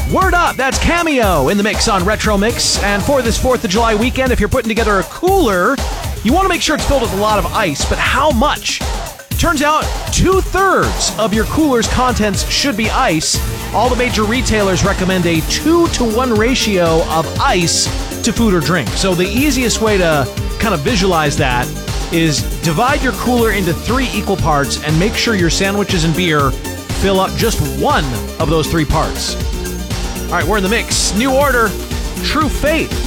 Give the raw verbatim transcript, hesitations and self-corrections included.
Word up, that's Cameo in the mix on Retro Mix. And for this fourth of July weekend, if you're putting together a cooler, you want to make sure it's filled with a lot of ice, but how much? Turns out two-thirds of your cooler's contents should be ice. All the major retailers recommend a two to one ratio of ice to food or drink. So the easiest way to kind of visualize that is divide your cooler into three equal parts and make sure your sandwiches and beer fill up just one of those three parts. All right, we're in the mix. New Order, True Faith.